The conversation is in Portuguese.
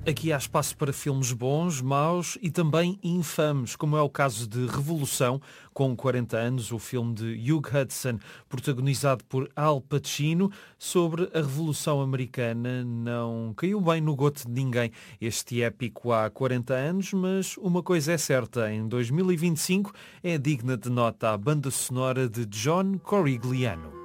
Aqui há espaço para filmes bons, maus e também infames, como é o caso de Revolução, com 40 anos, o filme de Hugh Hudson, protagonizado por Al Pacino, sobre a Revolução Americana. Não caiu bem no goto de ninguém este épico há 40 anos, mas uma coisa é certa, em 2025 é digna de nota a banda sonora de John Corigliano.